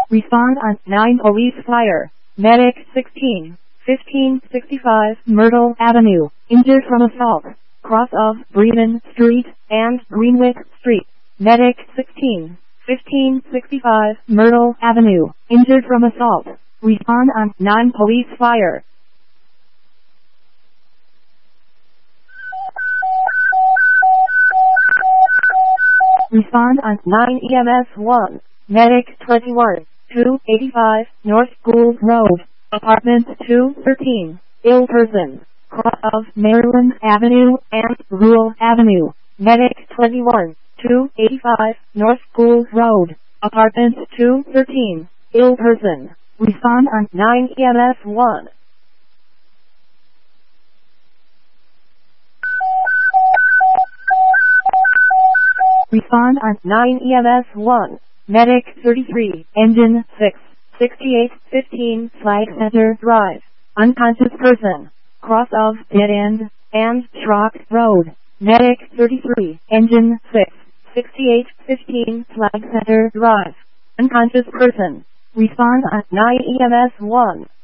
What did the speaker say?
Respond on 9 Police Fire. Medic 16, 1565 Myrtle Avenue. Injured from assault. Cross of Bremen Street and Greenwich Street. Medic 16, 1565 Myrtle Avenue. Injured from assault. Respond on 9 Police Fire. Respond on 9 EMS 1. Medic 21, 285 North Gould Road. Apartment 213. Ill person. Cross of Maryland Avenue and Rural Avenue. Medic 21, 285 North Gould Road. Apartment 213. Ill person. Respond on 9 EMS 1. Respond on 9 EMS 1. Medic 33, Engine 6, 6815 Flag Center Drive. Unconscious person. Cross of Dead End and Schrock Road. Medic 33, Engine 6, 6815 Flag Center Drive. Unconscious person. Respond on 9 EMS 1.